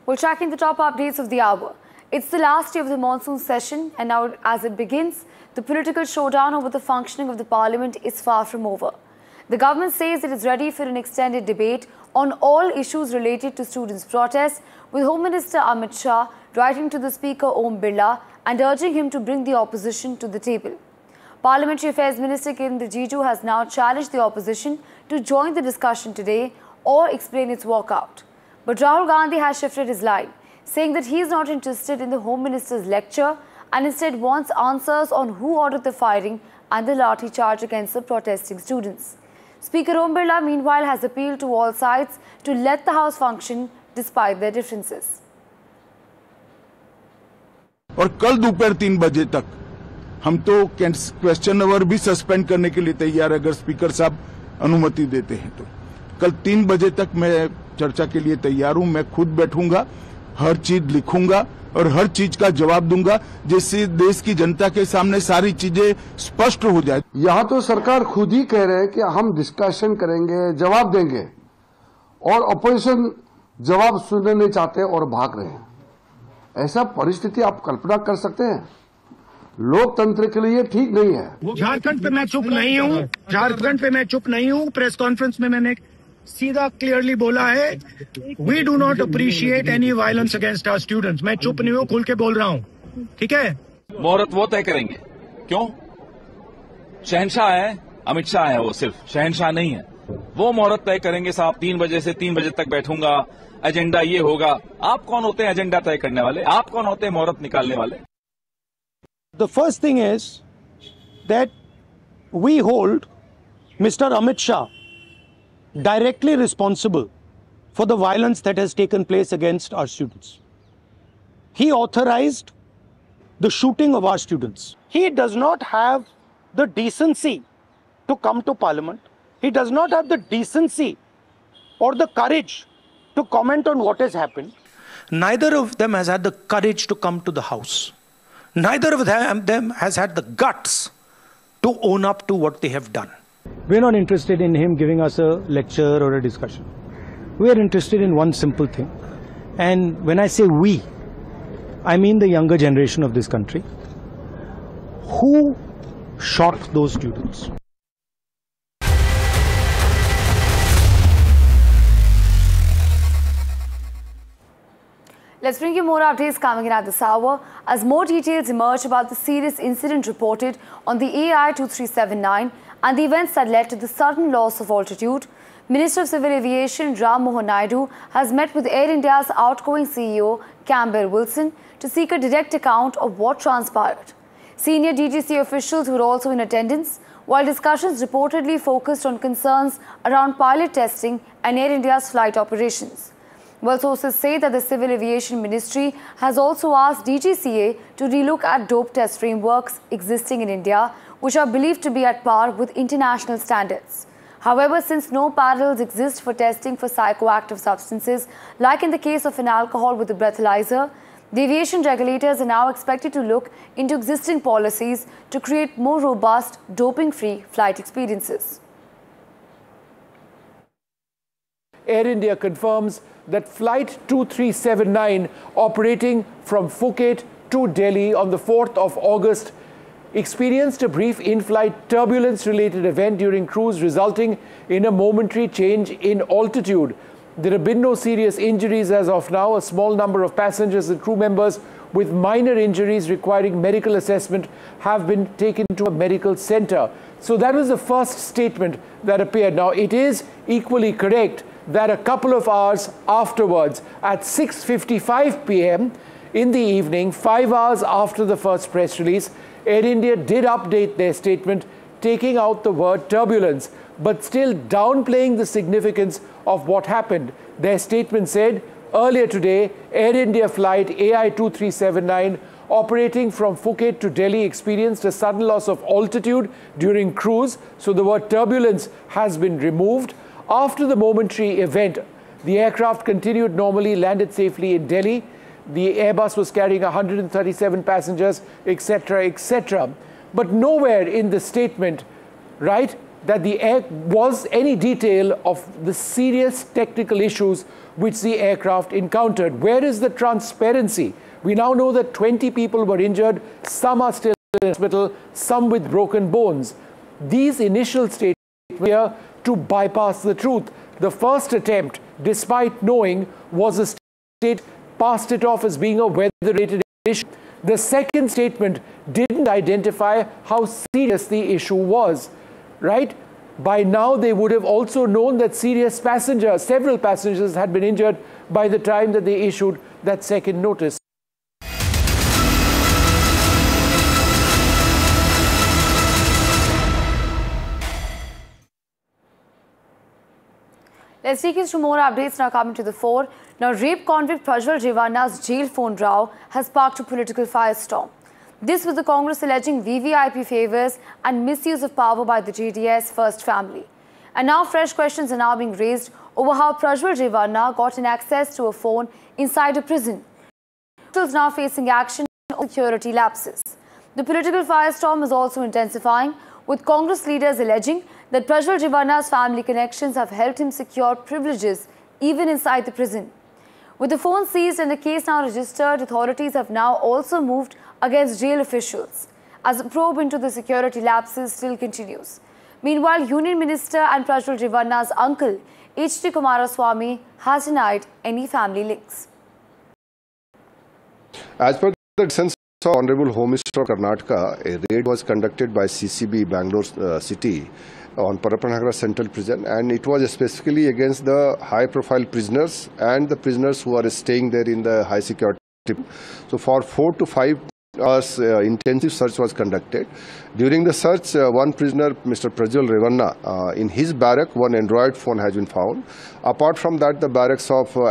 We're tracking the top updates of the hour. It's the last day of the monsoon session, and now as it begins, the political showdown over the functioning of the parliament is far from over. The government says it is ready for an extended debate on all issues related to students' protests, with Home Minister Amit Shah writing to the Speaker Om Birla and urging him to bring the opposition to the table. Parliamentary Affairs Minister Kiren Rijiju has now challenged the opposition to join the discussion today or explain its walkout. But Rahul Gandhi has shifted his line, saying that he is not interested in the Home Minister's lecture and instead wants answers on who ordered the firing and the lathi charge against the protesting students. Speaker Om Birla, meanwhile, has appealed to all sides to let the House function despite their differences. और कल दोपहर 3 बजे तक हम तो question our भी suspend करने के लिए तैयार है, अगर स्पीकर साहब अनुमति देते हैं तो। कल 3 बजे तक मैं चर्चा के लिए तैयार हूं। मैं खुद बैठूंगा, हर चीज लिखूंगा और हर चीज का जवाब दूंगा, जिससे देश की जनता के सामने सारी चीजें स्पष्ट हो जाए। यहाँ तो सरकार खुद ही कह रहे हैं कि हम डिस्कशन करेंगे, जवाब देंगे, और अपोजिशन जवाब सुनने नहीं चाहते और भाग रहे हैं। ऐसा परिस्थिति आप कल्पना कर सकते हैं? लोकतंत्र के लिए ठीक नहीं है। झारखंड पे मैं चुप नहीं हूँ, झारखंड पे मैं चुप नहीं हूँ। प्रेस कॉन्फ्रेंस में मैंने सीधा क्लियरली बोला है, we do not appreciate any violence against our students. मैं चुप नहीं हूँ, खुल के बोल रहा हूँ, ठीक है। मुहूर्त वो तय करेंगे, क्यों? शहंशाह है, अमित शाह है, वो सिर्फ शहंशाह नहीं है। वो मुहूर्त तय करेंगे साहब। 3 बजे से 3 बजे तक बैठूंगा, एजेंडा ये होगा। आप कौन होते हैं एजेंडा तय करने वाले? आप कौन होते हैं मुहूर्त निकालने वाले? The first thing is that we hold Mr. Amit Shah directly responsible for the violence that has taken place against our students. He authorized the shooting of our students. He does not have the decency to come to Parliament. He does not have the decency or the courage to comment on what has happened. Neither of them has had the courage to come to the House. Neither of them has had the guts to own up to what they have done. We're not interested in him giving us a lecture or a discussion. We are interested in one simple thing. And when I say we, I mean the younger generation of this country. Who shot those students? Let's bring you more updates coming in at this hour as more details emerge about the serious incident reported on the AI 2379 and the events that led to the sudden loss of altitude. Minister of Civil Aviation Ram Mohan Naidu has met with Air India's outgoing CEO Campbell Wilson to seek a direct account of what transpired. Senior DGC officials were also in attendance, while discussions reportedly focused on concerns around pilot testing and Air India's flight operations. Well, sources say that the Civil Aviation Ministry has also asked DGCA to relook at dope test frameworks existing in India, which are believed to be at par with international standards. However, since no parallels exist for testing for psychoactive substances, like in the case of an alcohol with a breathalyzer, the aviation regulators are now expected to look into existing policies to create more robust, doping-free flight experiences. Air India confirms that Flight 2379 operating from Phuket to Delhi on the 4th of August experienced a brief in-flight turbulence-related event during cruise, resulting in a momentary change in altitude. There have been no serious injuries as of now. A small number of passengers and crew members with minor injuries requiring medical assessment have been taken to a medical center. So that was the first statement that appeared. Now, it is equally correct that a couple of hours afterwards, at 6:55 p.m. in the evening, 5 hours after the first press release, Air India did update their statement, taking out the word turbulence, but still downplaying the significance of what happened. Their statement said, earlier today, Air India flight AI 2379 operating from Phuket to Delhi experienced a sudden loss of altitude during cruise, so the word turbulence has been removed. After the momentary event, the aircraft continued normally, landed safely in Delhi. The Airbus was carrying 137 passengers, etc., etc. But nowhere in the statement, right, that was any detail of the serious technical issues which the aircraft encountered. Where is the transparency? We now know that 20 people were injured, some are still in hospital, some with broken bones. These initial statements were to bypass the truth. The first attempt, despite knowing, was a state passed it off as being a weather-related issue. The second statement didn't identify how serious the issue was, right? By now, they would have also known that several passengers had been injured by the time that they issued that second notice. Let's take you through more updates now coming to the fore. Now, rape convict Prajwal Rewana's jail phone row has sparked a political firestorm. This with the Congress alleging VVIP favours and misuse of power by the JDS First family. And now fresh questions are now being raised over how Prajwal Rewana got an access to a phone inside a prison. Is now facing action on security lapses. The political firestorm is also intensifying, with Congress leaders alleging that Prajwal Rewana's family connections have helped him secure privileges even inside the prison. With the phone seized and the case now registered, authorities have now also moved against jail officials as a probe into the security lapses still continues. Meanwhile, Union Minister and Prajwal Rewana's uncle, H.D. Kumaraswamy, has denied any family links. As per the sense of Honorable Home Minister of Karnataka, a raid was conducted by CCB Bangalore City on Parapanagara Central Prison, and it was specifically against the high-profile prisoners and the prisoners who are staying there in the high security. So for 4 to 5 hours, intensive search was conducted. During the search, one prisoner, Mr. Prajwal Rewana, in his barrack, one Android phone has been found. Apart from that, the barracks of